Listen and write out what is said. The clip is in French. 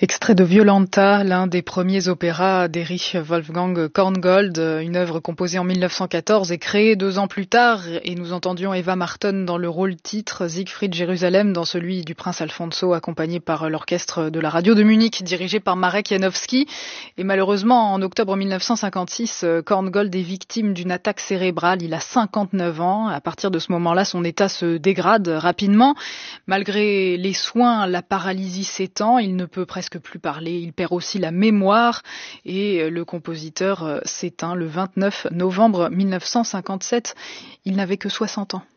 Extrait de Violanta, l'un des premiers opéras d'Erich Wolfgang Korngold, une œuvre composée en 1914 et créée 2 ans plus tard. Et nous entendions Eva Marton dans le rôle titre, Siegfried Jérusalem dans celui du prince Alfonso, accompagné par l'orchestre de la radio de Munich, dirigé par Marek Janowski. Et malheureusement, en octobre 1956, Korngold est victime d'une attaque cérébrale. Il a 59 ans. À partir de ce moment-là, son état se dégrade rapidement. Malgré les soins, la paralysie s'étend. Il ne peut presque plus parler, il perd aussi la mémoire et le compositeur s'éteint le 29 novembre 1957. Il n'avait que 60 ans.